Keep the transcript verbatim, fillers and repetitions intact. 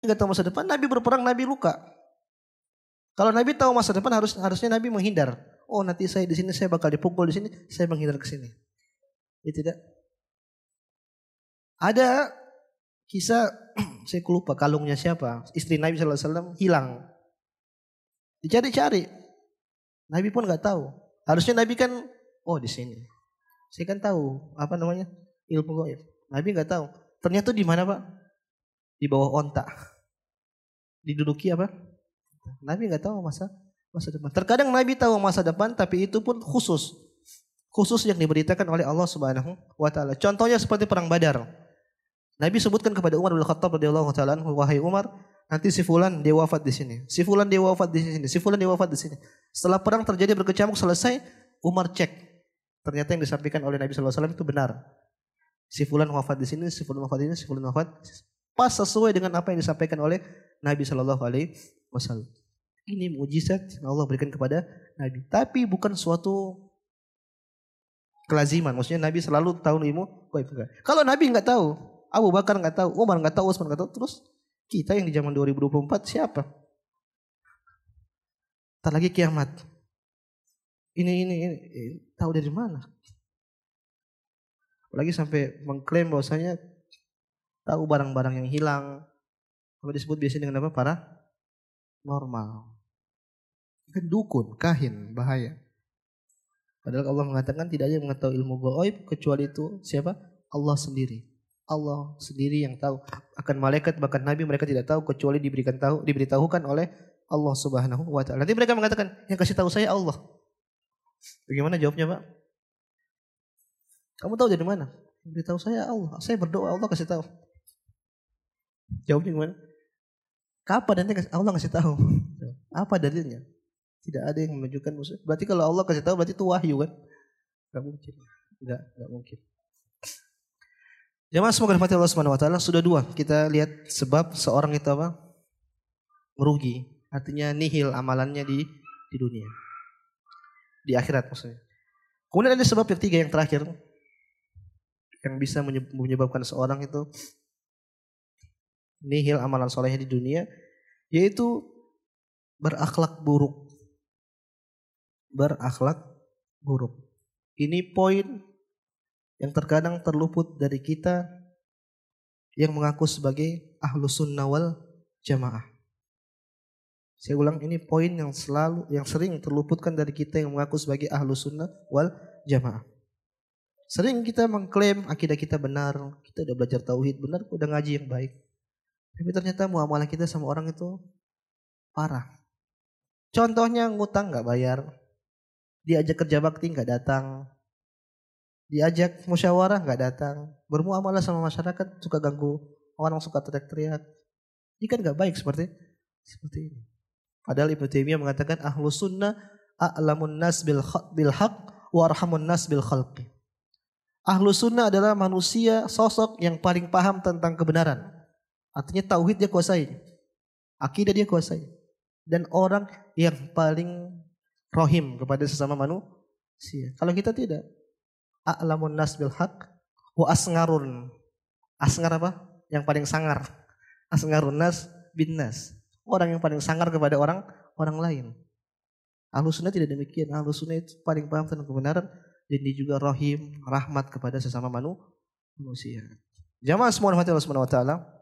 Enggak tahu masa depan, Nabi berperang, Nabi luka. Kalau Nabi tahu masa depan harus harusnya Nabi menghindar. Oh, nanti saya di sini saya bakal dipukul di sini, saya menghindar ke sini. Ya tidak. Ada kisah saya lupa kalungnya siapa, istri Nabi sallallahu alaihi wasallam hilang. Dicari-cari. Nabi pun enggak tahu. Harusnya Nabi kan oh di sini. Saya kan tahu apa namanya? Ilmu gaib. Nabi enggak tahu. Ternyata di mana, Pak? Di bawah onta. Diduduki apa? Nabi enggak tahu masa masa depan. Terkadang Nabi tahu masa depan tapi itu pun khusus. Khusus yang diberitakan oleh Allah Subhanahu wa taala. Contohnya seperti perang Badar. Nabi sebutkan kepada Umar bin Khattab radhiyallahu taala anhu, wahai Umar, nanti si fulan dia wafat di sini. Si fulan dia wafat di sini. Si fulan dia wafat di sini. Setelah perang terjadi berkecamuk selesai, Umar cek. Ternyata yang disampaikan oleh Nabi sallallahu alaihi wasallam itu benar. Si fulan wafat di sini, si fulan wafat di sini, si fulan wafat. Pas sesuai dengan apa yang disampaikan oleh Nabi sallallahu alaihi wasallam. Ini mukjizat yang Allah berikan kepada Nabi. Tapi bukan suatu kelaziman. Maksudnya Nabi selalu tahu ilmu gaib. Kalau Nabi enggak tahu, Abu Bakar enggak tahu, Umar enggak tahu, Utsman enggak tahu, terus kita yang di zaman dua ribu dua puluh empat siapa? Entar lagi kiamat. Ini ini ini eh, tahu dari mana? Apalagi sampai mengklaim bahwasanya tahu barang-barang yang hilang. Apa disebut biasanya dengan apa? Para normal. Kan dukun, kahin, bahaya. Padahal Allah mengatakan tidak ada yang mengetahui ilmu gaib kecuali itu siapa? Allah sendiri. Allah sendiri yang tahu. Akan malaikat bahkan nabi mereka tidak tahu kecuali diberikan tahu diberitahukan oleh Allah Subhanahu wa taala. Nanti mereka mengatakan, yang kasih tahu saya Allah. Bagaimana jawabnya, Pak? Kamu tahu dari mana? Beritahu saya Allah. Saya berdoa Allah kasih tahu. Jawabnya gimana? Kapan nanti Allah kasih tahu? Apa dalilnya? Tidak ada yang menunjukkan musuh. Berarti kalau Allah kasih tahu berarti itu wahyu kan? Enggak mungkin. Enggak, enggak mungkin. Jemaah semoga dirahmati Allah Subhanahu wa taala. Sudah dua kita lihat sebab seorang itu apa? Merugi. Artinya nihil amalannya di di dunia. Di akhirat maksudnya. Kemudian ada sebab yang ketiga yang terakhir yang bisa menyebabkan seorang itu nihil amalan solehnya di dunia, yaitu berakhlak buruk. Berakhlak buruk. Ini poin yang terkadang terluput dari kita yang mengaku sebagai ahlus sunnah wal jamaah. Saya ulang, ini poin yang selalu, yang sering terluputkan dari kita yang mengaku sebagai ahlus sunnah wal jamaah. Sering kita mengklaim akidah kita benar, kita udah belajar tauhid benar, udah ngaji yang baik. Tapi ternyata muamalah kita sama orang itu parah. Contohnya ngutang nggak bayar, diajak kerja bakti nggak datang, diajak musyawarah nggak datang, bermuamalah sama masyarakat suka ganggu, orang suka teriak-teriak. Ini kan nggak baik seperti seperti ini. Padahal Ibnu Taimiyah mengatakan ahlus sunnah a'lamun nas bil bil haq wa arhamun nas bil khalqi. Ahlus sunnah adalah manusia sosok yang paling paham tentang kebenaran. Artinya tauhid dia kuasai, akidah dia kuasai, dan orang yang paling rohim kepada sesama manusia. Kalau kita tidak, a'lamun nas bil haq wa asngarun. Asngar apa? Yang paling sangar. Asngarun nas bin nas. Orang yang paling sangar kepada orang orang lain. Ahlus sunnah tidak demikian. Ahlus sunnah itu paling paham tentang kebenaran dan dia juga rahim, rahmat kepada sesama manusia. Jamaah semua rahmati Allah Subhanahu wa taala.